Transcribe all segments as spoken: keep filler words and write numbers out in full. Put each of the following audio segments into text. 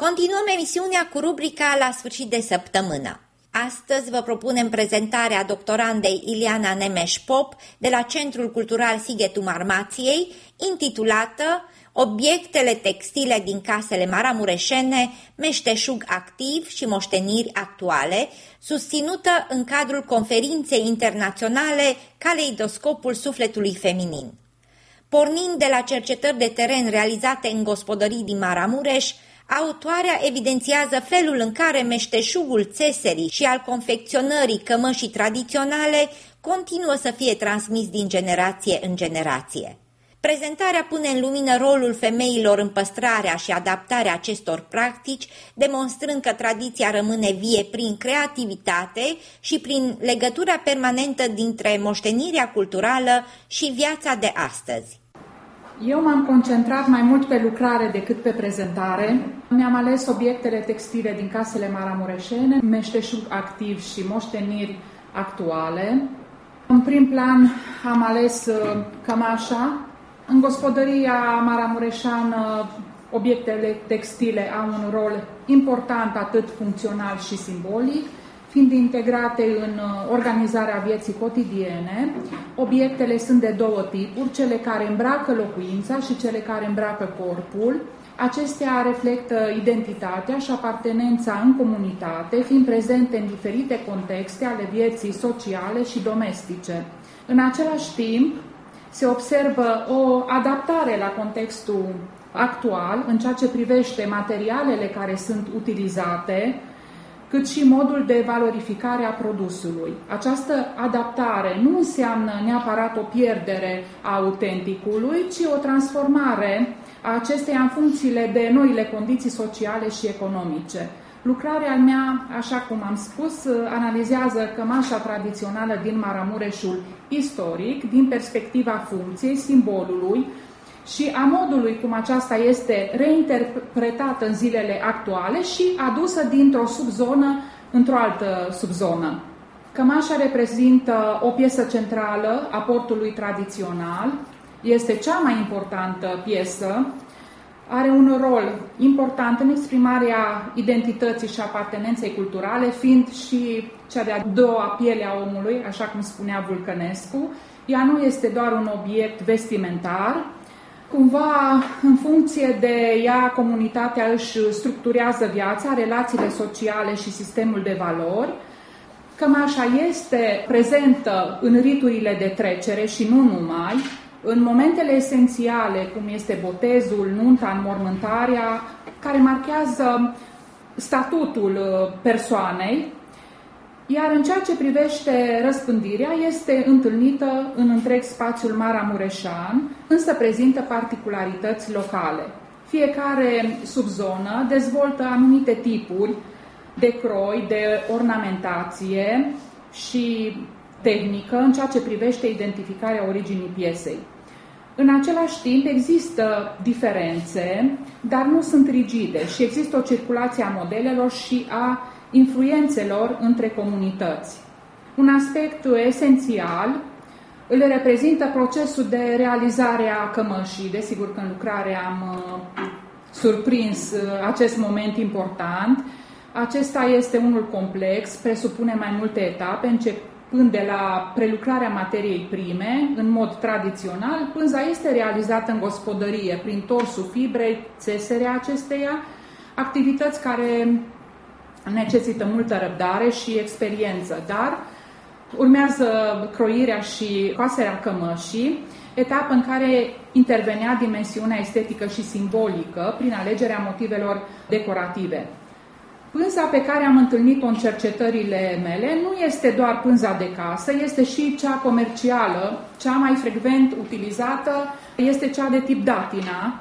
Continuăm emisiunea cu rubrica La sfârșit de săptămână. Astăzi vă propunem prezentarea doctorandei Iliana Nemes-Pop de la Centrul Cultural Sighetul Marmației, intitulată Obiectele textile din casele maramureșene, meșteșug activ și moșteniri actuale, susținută în cadrul conferinței internaționale Caleidoscopul sufletului feminin. Pornind de la cercetări de teren realizate în gospodării din Maramureș, autoarea evidențiază felul în care meșteșugul țeserii și al confecționării cămășii tradiționale continuă să fie transmis din generație în generație. Prezentarea pune în lumină rolul femeilor în păstrarea și adaptarea acestor practici, demonstrând că tradiția rămâne vie prin creativitate și prin legătura permanentă dintre moștenirea culturală și viața de astăzi. Eu m-am concentrat mai mult pe lucrare decât pe prezentare. Mi-am ales obiectele textile din casele maramureșene, meșteșug activ și moșteniri actuale. În prim plan am ales cămașa. În gospodăria maramureșeană, obiectele textile au un rol important atât funcțional și simbolic, fiind integrate în organizarea vieții cotidiene. Obiectele sunt de două tipuri, cele care îmbracă locuința și cele care îmbracă corpul. Acestea reflectă identitatea și apartenența în comunitate, fiind prezente în diferite contexte ale vieții sociale și domestice. În același timp, se observă o adaptare la contextul actual în ceea ce privește materialele care sunt utilizate, cât și modul de valorificare a produsului. Această adaptare nu înseamnă neapărat o pierdere a autenticului, ci o transformare a acesteia în funcțiile de noile condiții sociale și economice. Lucrarea mea, așa cum am spus, analizează cămașa tradițională din Maramureșul istoric, din perspectiva funcției, simbolului și a modului cum aceasta este reinterpretată în zilele actuale și adusă dintr-o subzonă într-o altă subzonă. Cămașa reprezintă o piesă centrală a portului tradițional, este cea mai importantă piesă, are un rol important în exprimarea identității și apartenenței culturale, fiind și cea de-a doua piele a omului, așa cum spunea Vulcănescu. Ea nu este doar un obiect vestimentar. Cumva, în funcție de ea, comunitatea își structurează viața, relațiile sociale și sistemul de valori. Cămașa este prezentă în riturile de trecere și nu numai, în momentele esențiale, cum este botezul, nunta, înmormântarea, care marchează statutul persoanei, iar în ceea ce privește răspândirea, este întâlnită în întreg spațiul maramureșan, însă prezintă particularități locale. Fiecare subzonă dezvoltă anumite tipuri de croi, de ornamentație și tehnică în ceea ce privește identificarea originii piesei. În același timp există diferențe, dar nu sunt rigide și există o circulație a modelelor și a influențelor între comunități. Un aspect esențial îl reprezintă procesul de realizare a cămășii. Desigur că în lucrare am surprins acest moment important. Acesta este unul complex, presupune mai multe etape, începând de la prelucrarea materiei prime, în mod tradițional. Pânza este realizată în gospodărie, prin torsul fibrei, țeserea acesteia, activități care necesită multă răbdare și experiență, dar urmează croirea și coaserea cămășii, etapă în care intervenea dimensiunea estetică și simbolică prin alegerea motivelor decorative. Pânza pe care am întâlnit-o în cercetările mele nu este doar pânza de casă, este și cea comercială, cea mai frecvent utilizată, este cea de tip datina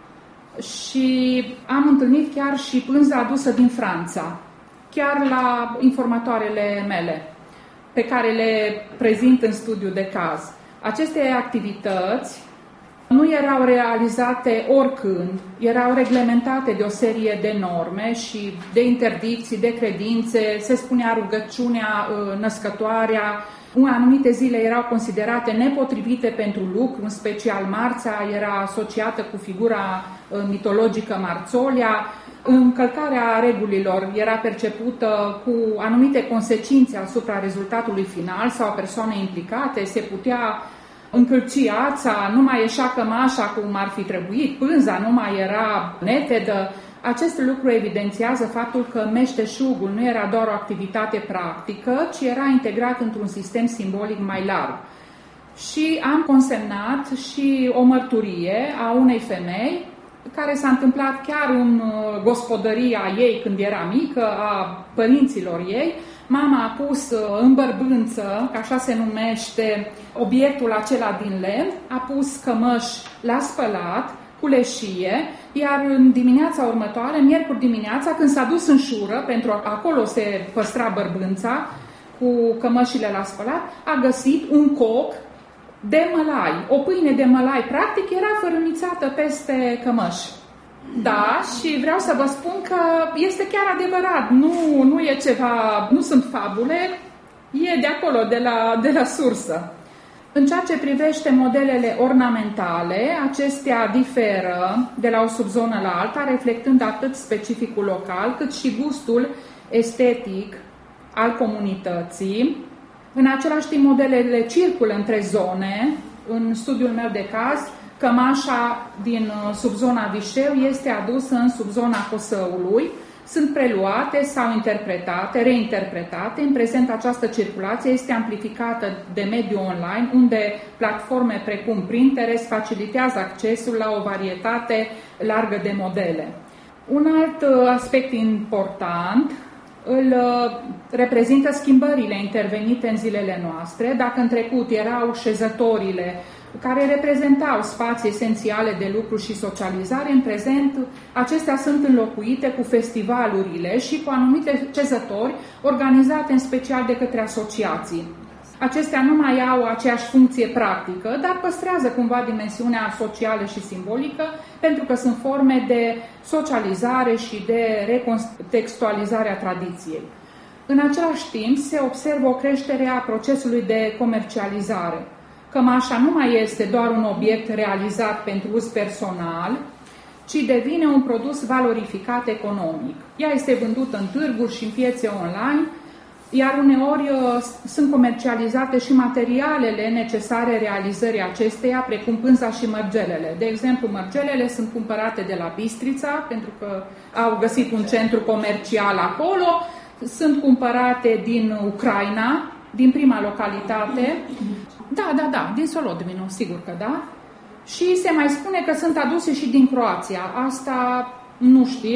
și am întâlnit chiar și pânza adusă din Franța, chiar la informatoarele mele, pe care le prezint în studiu de caz. Aceste activități nu erau realizate oricând, erau reglementate de o serie de norme și de interdicții, de credințe, se spunea rugăciunea născătoarea, anumite zile erau considerate nepotrivite pentru lucru, în special marța era asociată cu figura mitologică Marțolia. încălcarea regulilor era percepută cu anumite consecințe asupra rezultatului final sau a persoanei implicate, se putea încălci ața, nu mai ieșea cămașa cum ar fi trebuit, pânza nu mai era netedă. Acest lucru evidențiază faptul că meșteșugul nu era doar o activitate practică, ci era integrat într-un sistem simbolic mai larg. Și am consemnat și o mărturie a unei femei care s-a întâmplat chiar în gospodăria ei când era mică, a părinților ei. Mama a pus în bărbânță, așa se numește obiectul acela din lemn, a pus cămăși la spălat, cu leșie, iar în dimineața următoare, miercuri dimineața, când s-a dus în șură, pentru acolo se păstra bărbânța cu cămășile la spălat, a găsit un coc de mălai, o pâine de mălai, practic era fărâmițată peste cămăși. Da, și vreau să vă spun că este chiar adevărat, nu, nu e ceva, nu sunt fabule, e de acolo, de la, de la sursă. În ceea ce privește modelele ornamentale, acestea diferă de la o subzonă la alta, reflectând atât specificul local, cât și gustul estetic al comunității. În același timp, modelele circulă între zone. În studiul meu de caz, cămașa din subzona Vișeu este adusă în subzona Cosăului. Sunt preluate sau interpretate, reinterpretate. În prezent, această circulație este amplificată de mediul online, unde platforme precum Pinterest facilitează accesul la o varietate largă de modele. Un alt aspect important îl reprezintă schimbările intervenite în zilele noastre. Dacă în trecut erau șezătorile care reprezentau spații esențiale de lucru și socializare, în prezent acestea sunt înlocuite cu festivalurile și cu anumite șezători organizate în special de către asociații. Acestea nu mai au aceeași funcție practică, dar păstrează cumva dimensiunea socială și simbolică, pentru că sunt forme de socializare și de recontextualizare a tradiției. În același timp, se observă o creștere a procesului de comercializare. Cămașa nu mai este doar un obiect realizat pentru uz personal, ci devine un produs valorificat economic. Ea este vândută în târguri și în piețe online, iar uneori sunt comercializate și materialele necesare realizării acesteia, precum pânza și mărgelele. De exemplu, mărgelele sunt cumpărate de la Bistrița, pentru că au găsit un centru comercial acolo, sunt cumpărate din Ucraina, din prima localitate. Da, da, da, din Solodvino, sigur că da. Și se mai spune că sunt aduse și din Croația. Asta nu știu.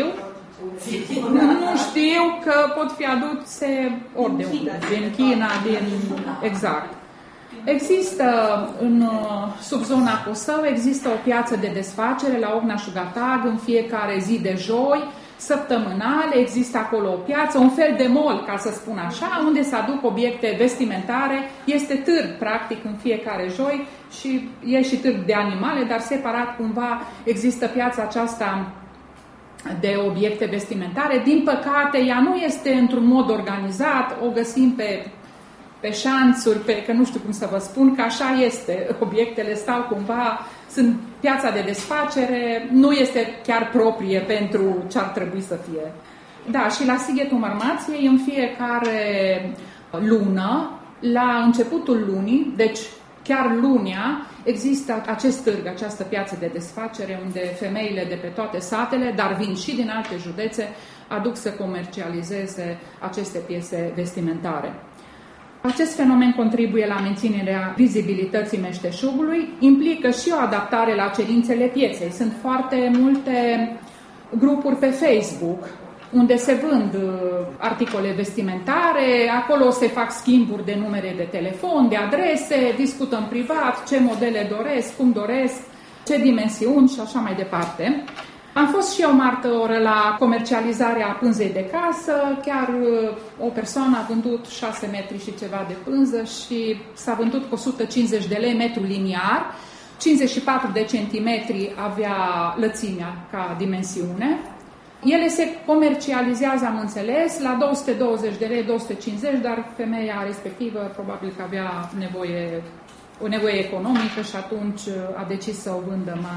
Nu știu că pot fi aduse ori de unde, din China, din... exact. Există în subzona Cosău, există o piață de desfacere la Ogna-Șugatag în fiecare zi de joi, săptămânal, există acolo o piață, un fel de mall, ca să spun așa, unde se aduc obiecte vestimentare, este târg, practic, în fiecare joi și e și târg de animale, dar separat cumva există piața aceasta de obiecte vestimentare. Din păcate, ea nu este într-un mod organizat, o găsim pe, pe șanțuri, pe, că nu știu cum să vă spun, că așa este, obiectele stau cumva, sunt piața de desfacere, nu este chiar proprie pentru ce ar trebui să fie. Da, și la Sighetul Marmației, în fiecare lună, la începutul lunii, deci chiar lunea, există acest târg, această piață de desfacere, unde femeile de pe toate satele, dar vin și din alte județe, aduc să comercializeze aceste piese vestimentare. Acest fenomen contribuie la menținerea vizibilității meșteșugului, implică și o adaptare la cerințele pieței. Sunt foarte multe grupuri pe Facebook unde se vând articole vestimentare, acolo se fac schimburi de numere de telefon, de adrese, discută în privat ce modele doresc, cum doresc, ce dimensiuni și așa mai departe. Am fost și eu martoră la comercializarea pânzei de casă, chiar o persoană a vândut șase metri și ceva de pânză și s-a vândut cu o sută cincizeci de lei metru liniar, cincizeci și patru de centimetri avea lățimea ca dimensiune. Ele se comercializează, am înțeles, la două sute douăzeci de lei, două sute cincizeci, dar femeia respectivă probabil că avea nevoie, o nevoie economică și atunci a decis să o vândă mai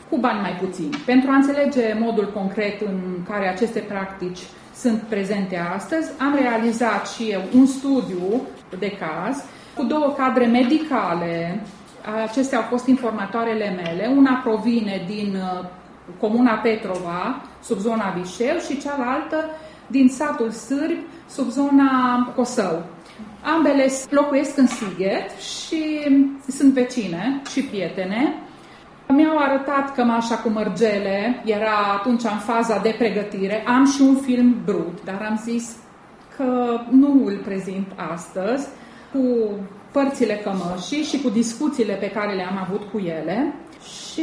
cu bani mai puțini. Pentru a înțelege modul concret în care aceste practici sunt prezente astăzi, am realizat și eu un studiu de caz cu două cadre medicale. Acestea au fost informatoarele mele. Una provine din comuna Petrova, sub zona Vișeu, și cealaltă din satul Sârbi, sub zona Cosău. Ambele locuiesc în Sighet și sunt vecine și prietene. Mi-au arătat cămașa cu mărgele, era atunci în faza de pregătire. Am și un film brut, dar am zis că nu îl prezint astăzi, cu părțile cămășii și cu discuțiile pe care le-am avut cu ele. Și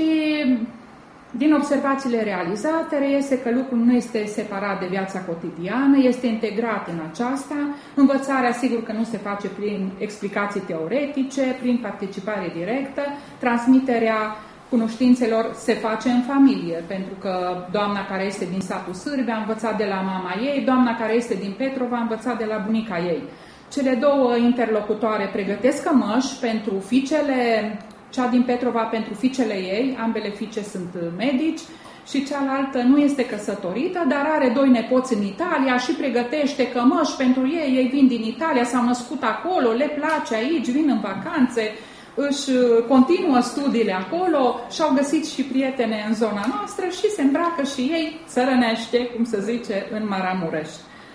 din observațiile realizate reiese că lucrul nu este separat de viața cotidiană, este integrat în aceasta. Învățarea, sigur că nu se face prin explicații teoretice, prin participare directă. Transmiterea cunoștințelor se face în familie, pentru că doamna care este din satul Sârbi a învățat de la mama ei, doamna care este din Petrova a învățat de la bunica ei. Cele două interlocutoare pregătesc cămăși pentru fiicele, cea din Petrova pentru fiicele ei, ambele fiice sunt medici, și cealaltă nu este căsătorită, dar are doi nepoți în Italia și pregătește cămăși pentru ei. Ei vin din Italia, s-au născut acolo, le place aici, vin în vacanțe, își continuă studiile acolo și-au găsit și prietene în zona noastră și se îmbracă și ei țărănește, cum se zice, în Maramureș.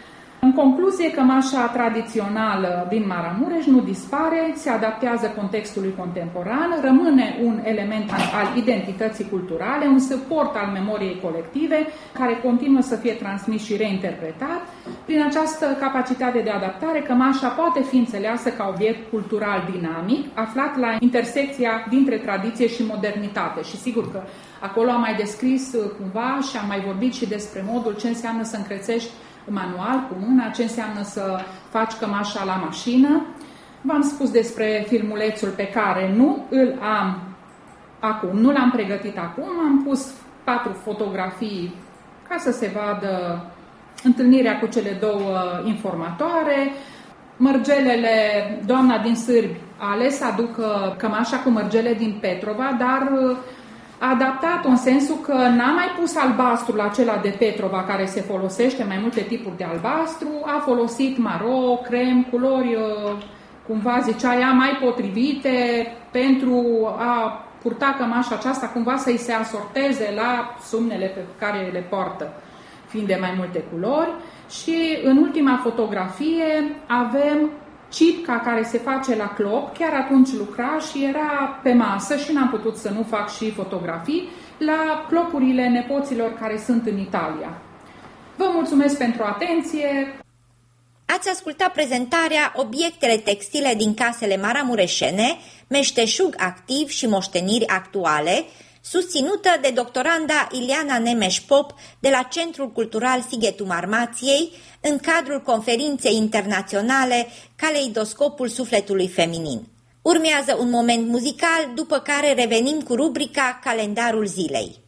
În concluzie, cămașa tradițională din Maramureș nu dispare, se adaptează contextului contemporan, rămâne un element al identității culturale, un suport al memoriei colective, care continuă să fie transmis și reinterpretat. Prin această capacitate de adaptare, cămașa poate fi înțeleasă ca obiect cultural dinamic, aflat la intersecția dintre tradiție și modernitate. Și sigur că acolo am mai descris cumva și am mai vorbit și despre modul ce înseamnă să încrețești manual, cu mâna, ce înseamnă să faci cămașa la mașină. V-am spus despre filmulețul pe care nu îl am acum, nu l-am pregătit acum, am pus patru fotografii ca să se vadă întâlnirea cu cele două informatoare. Mărgelele, doamna din Sârbi a ales să aducă cămașa cu mărgele din Petrova, dar a adaptat-o în sensul că n-a mai pus albastrul acela de Petrova care se folosește, mai multe tipuri de albastru, a folosit maro, crem, culori, cumva zicea ea, mai potrivite pentru a purta cămașa aceasta, cumva să-i se asorteze la sumnele pe care le poartă, fiind de mai multe culori. Și în ultima fotografie avem cipca care se face la clop, chiar atunci lucra și era pe masă și n-am putut să nu fac și fotografii la clopurile nepoților care sunt în Italia. Vă mulțumesc pentru atenție! Ați ascultat prezentarea Obiectele textile din casele maramureșene, meșteșug activ și moșteniri actuale, susținută de doctoranda Ileana Nemes-Pop de la Centrul Cultural Sighetul Marmației, în cadrul conferinței internaționale Caleidoscopul sufletului feminin. Urmează un moment muzical, după care revenim cu rubrica Calendarul zilei.